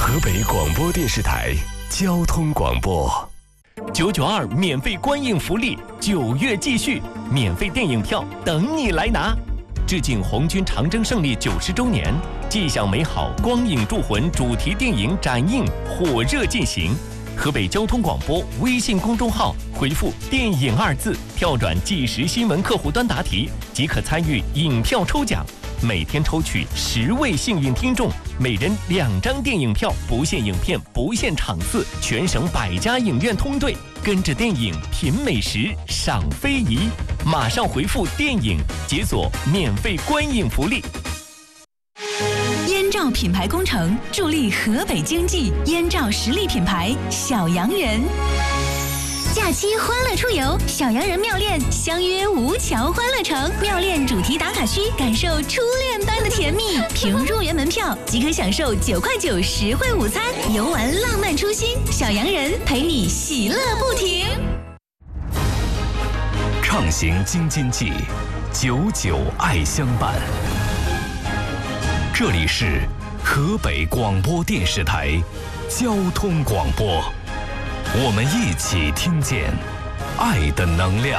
河北广播电视台交通广播 992免费观影福利，9月继续，免费电影票等你来拿。致敬红军长征胜利90周年，纪享美好光影铸魂主题电影展映火热进行。河北交通广播微信公众号回复“电影”2字，跳转即时新闻客户端答题，即可参与影票抽奖。每天抽取10位幸运听众，每人2张电影票，不限影片，不限场次，全省100家影院通兑，跟着电影品美食，赏非遗。马上回复“电影”，解锁免费观影福利。 燕赵品牌工程助力河北经济，燕赵实力品牌小洋人。假期欢乐出游，小洋人妙恋相约吴桥欢乐城，妙恋主题打卡区，感受初恋般的甜蜜。凭入园门票即可享受9块9实惠午餐，游玩浪漫初心，小洋人陪你喜乐不停。 畅行京津冀，99爱相伴。这里是河北广播电视台交通广播，我们一起听见爱的能量。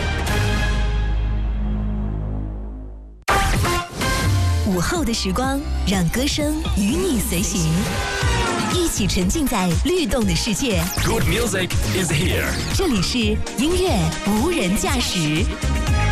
午后的时光，让歌声与你随行，一起沉浸在律动的世界。 Good music is here。 这里是音乐无人驾驶。